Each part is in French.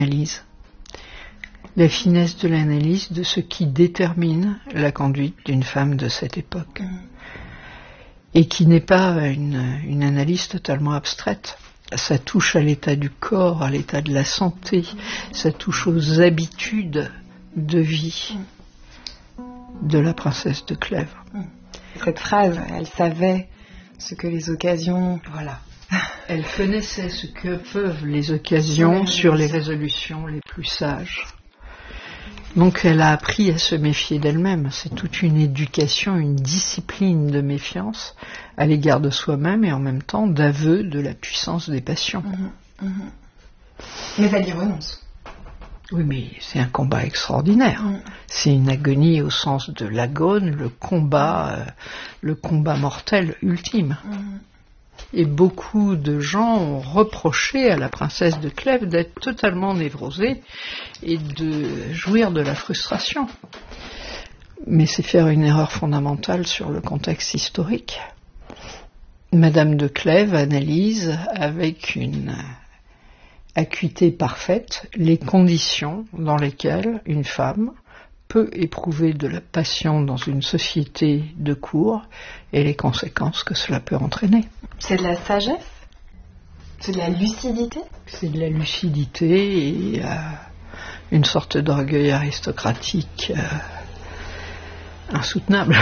l'analyse. La finesse de l'analyse de ce qui détermine la conduite d'une femme de cette époque. Et qui n'est pas une analyse totalement abstraite. Ça touche à l'état du corps, à l'état de la santé, ça touche aux habitudes de vie de la princesse de Clèves. Cette phrase, elle savait ce que les occasions... Voilà. Elle connaissait ce que peuvent les occasions sur les résolutions les plus sages. Donc elle a appris à se méfier d'elle-même. C'est toute une éducation, une discipline de méfiance à l'égard de soi-même et en même temps d'aveu de la puissance des passions. Mais elle y renonce. Oui, mais c'est un combat extraordinaire. C'est une agonie au sens de l'agone, le combat mortel ultime. Et beaucoup de gens ont reproché à la princesse de Clèves d'être totalement névrosée et de jouir de la frustration. Mais c'est faire une erreur fondamentale sur le contexte historique. Madame de Clèves analyse avec une acuité parfaite les conditions dans lesquelles une femme peut éprouver de la passion dans une société de cour et les conséquences que cela peut entraîner. C'est de la sagesse? C'est de la lucidité? C'est de la lucidité et une sorte d'orgueil aristocratique insoutenable.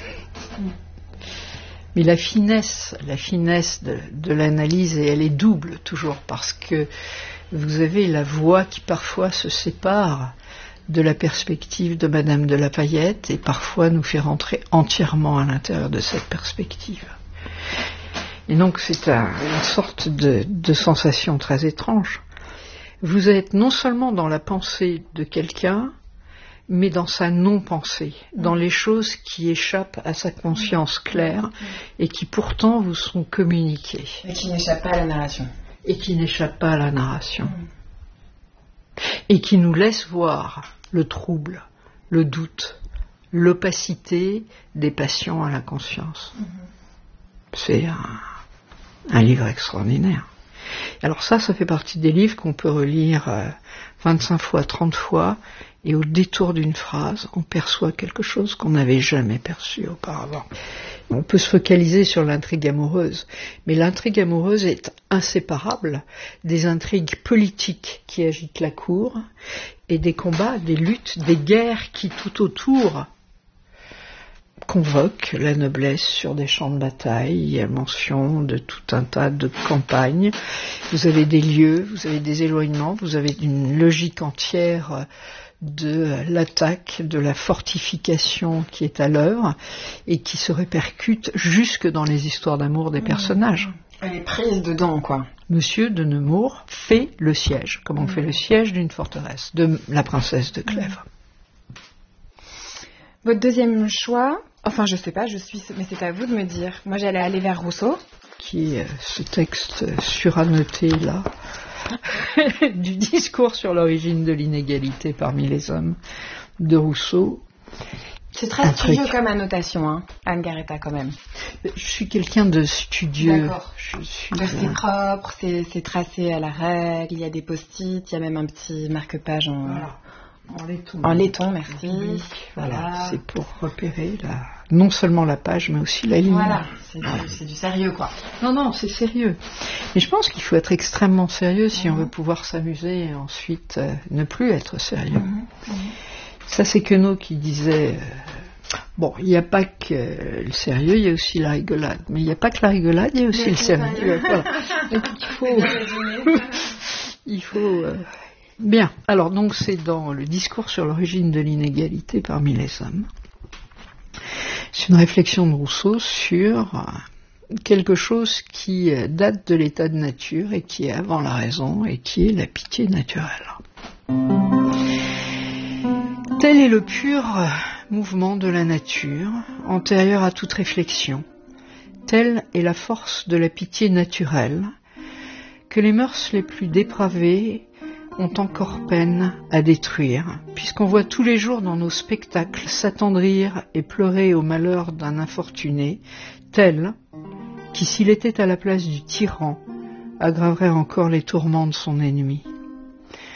Mais la finesse de l'analyse, et elle est double toujours, parce que vous avez la voix qui parfois se sépare de la perspective de Madame de La Fayette et parfois nous fait rentrer entièrement à l'intérieur de cette perspective. Et donc c'est une sorte de sensation très étrange. Vous êtes non seulement dans la pensée de quelqu'un, mais dans sa non-pensée, dans les choses qui échappent à sa conscience claire et qui pourtant vous sont communiquées. Et qui n'échappent pas à la narration. Et qui n'échappent pas à la narration. Et qui nous laissent voir le trouble, le doute, l'opacité des passions à la conscience. C'est un livre extraordinaire. Alors ça fait partie des livres qu'on peut relire 25 fois, 30 fois, et au détour d'une phrase, on perçoit quelque chose qu'on n'avait jamais perçu auparavant. On peut se focaliser sur l'intrigue amoureuse, mais l'intrigue amoureuse est inséparable des intrigues politiques qui agitent la cour, et des combats, des luttes, des guerres qui tout autour convoquent la noblesse sur des champs de bataille. Il y a mention de tout un tas de campagnes. Vous avez des lieux, vous avez des éloignements, vous avez une logique entière de l'attaque, de la fortification qui est à l'œuvre et qui se répercute jusque dans les histoires d'amour des personnages. Elle est prise dedans, quoi. Monsieur de Nemours fait le siège, comme on fait le siège d'une forteresse, de la princesse de Clèves. Votre deuxième choix, enfin je sais pas, mais c'est à vous de me dire. Moi j'allais aller vers Rousseau. Qui est ce texte surannoté là, du discours sur l'origine de l'inégalité parmi les hommes de Rousseau. C'est très studieux comme annotation, hein, Anne Garretta, quand même. Je suis quelqu'un de studieux. D'accord. C'est propre, c'est tracé à la règle, il y a des post-it, il y a même un petit marque-page en laiton, merci. Voilà. C'est pour repérer non seulement la page, mais aussi la ligne. Voilà, c'est du sérieux, quoi. Non, c'est sérieux. Mais je pense qu'il faut être extrêmement sérieux si on veut pouvoir s'amuser et ensuite ne plus être sérieux. Ça, c'est Queneau qui disait bon, il n'y a pas que le sérieux, il y a aussi la rigolade. Mais il n'y a pas que la rigolade, il y a aussi le sérieux. Voilà. Donc il faut bien. Alors donc c'est dans le discours sur l'origine de l'inégalité parmi les hommes. C'est une réflexion de Rousseau sur quelque chose qui date de l'état de nature et qui est avant la raison et qui est la pitié naturelle. Tel est le pur mouvement de la nature, antérieur à toute réflexion. Telle est la force de la pitié naturelle, que les mœurs les plus dépravées ont encore peine à détruire, puisqu'on voit tous les jours dans nos spectacles s'attendrir et pleurer au malheur d'un infortuné, tel qui, s'il était à la place du tyran, aggraverait encore les tourments de son ennemi.